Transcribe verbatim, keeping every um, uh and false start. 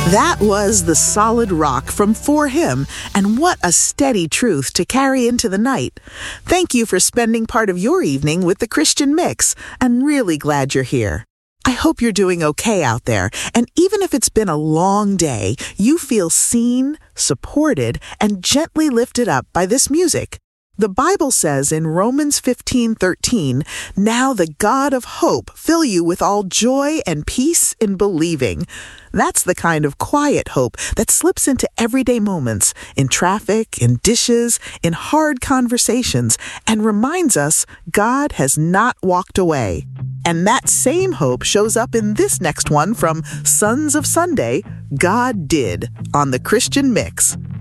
That was The Solid Rock from For Him, and what a steady truth to carry into the night. Thank you for spending part of your evening with the Christian Mix. I'm really glad you're here. I hope you're doing okay out there, and even if it's been a long day, you feel seen, supported, and gently lifted up by this music. The Bible says in Romans fifteen thirteen, "Now the God of hope fill you with all joy and peace in believing." That's the kind of quiet hope that slips into everyday moments, in traffic, in dishes, in hard conversations, and reminds us God has not walked away. And that same hope shows up in this next one from Sons of Sunday, God Did, on the Christian Mix.